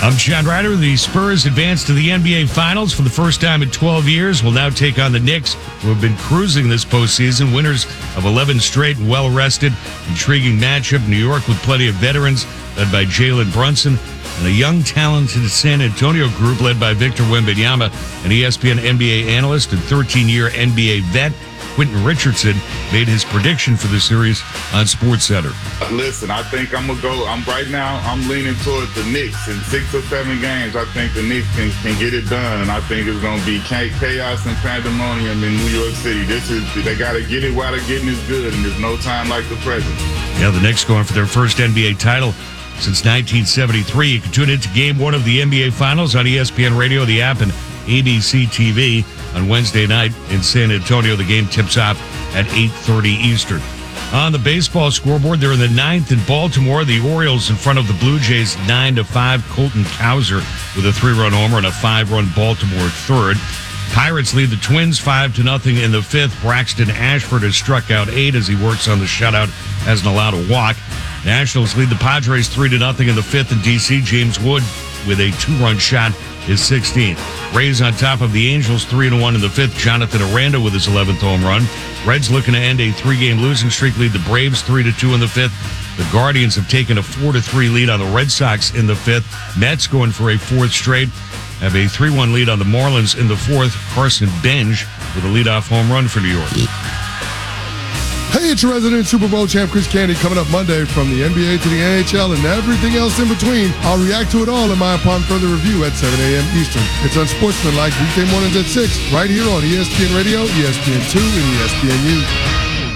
I'm John Ryder. The Spurs advanced to the NBA Finals for the first time in 12 years. Will now take on the Knicks, who have been cruising this postseason. Winners of 11 straight and well-rested. Intriguing matchup. New York with plenty of veterans, led by Jalen Brunson, and a young, talented San Antonio group led by Victor Wembanyama, an ESPN NBA analyst and 13-year NBA vet. Quentin Richardson made his prediction for the series on SportsCenter. Listen, I think I'm going to go. I'm leaning toward the Knicks. In 6 or 7 games, I think the Knicks can get it done. And I think it's going to be chaos and pandemonium in New York City. They got to get it while the getting is good, and there's no time like the present. Yeah, the Knicks going for their first NBA title since 1973. You can tune into Game 1 of the NBA Finals on ESPN Radio, the app, and ABC TV on Wednesday night in San Antonio. The game tips off at 8:30 Eastern. On the baseball scoreboard, they're in the 9th in Baltimore. The Orioles in front of the Blue Jays 9-5. Colton Cowser with a 3-run homer and a 5-run Baltimore third. Pirates lead the Twins 5-0 in the 5th. Braxton Ashford has struck out 8 as he works on the shutout, hasn't allowed a walk. Nationals lead the Padres 3-0 in the 5th in D.C. James Wood with a 2-run shot is 16th. Rays on top of the Angels 3-1 in the 5th. Jonathan Aranda with his 11th home run. Reds looking to end a 3-game losing streak, lead the Braves 3-2 in the 5th. The Guardians have taken a 4-3 lead on the Red Sox in the 5th. Mets going for a 4th straight. Have a 3-1 lead on the Marlins in the 4th. Carson Benj with a leadoff home run for New York. Hey, it's your resident Super Bowl champ, Chris Candy, coming up Monday from the NBA to the NHL and everything else in between. I'll react to it all in my Upon Further review at 7 a.m. Eastern. It's Unsportsmanlike weekday mornings at 6, right here on ESPN Radio, ESPN2, and ESPNU.